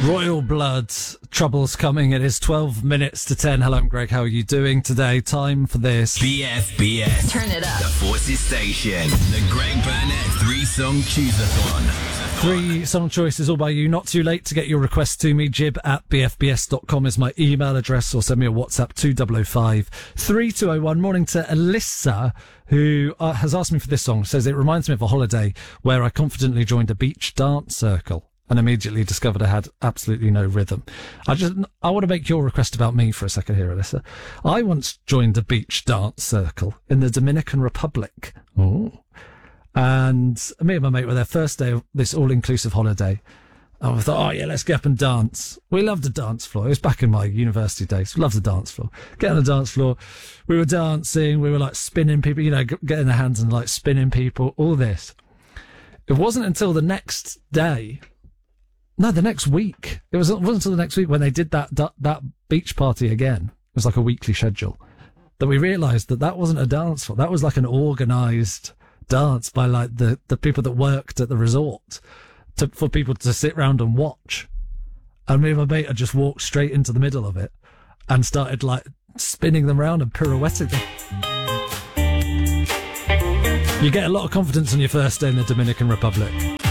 Royal Blood, trouble's coming. It is 12 minutes to 10. Hello, I'm Greg. How are you doing today? Time for this. BFBS. Turn it up. The Forces Station. The Greg Burnett 3-song chooseathon. 3 song choices all by you. Not too late to get your request to me. jib@bfbs.com is my email address, or send me a WhatsApp 2005 3201. Morning to Alyssa, who has asked me for this song. Says it reminds me of a holiday where I confidently joined a beach dance circle and immediately discovered I had absolutely no rhythm. I want to make your request about me for a second here, Alyssa. I once joined a beach dance circle in the Dominican Republic. Oh. And me and my mate were there first day of this all-inclusive holiday. And we thought, oh yeah, let's get up and dance. We loved the dance floor. It was back in my university days. We loved the dance floor. Get on the dance floor. We were dancing. We were like spinning people, getting their hands and like spinning people, all this. It wasn't until the next day, no, the next week. It wasn't until the next week when they did that beach party again. It was like a weekly schedule, that we realised that wasn't a dance floor. That was like an organised dance by like the people that worked at the resort for people to sit round and watch. And me and my mate had just walked straight into the middle of it and started like spinning them around and pirouetting them. You get a lot of confidence on your first day in the Dominican Republic.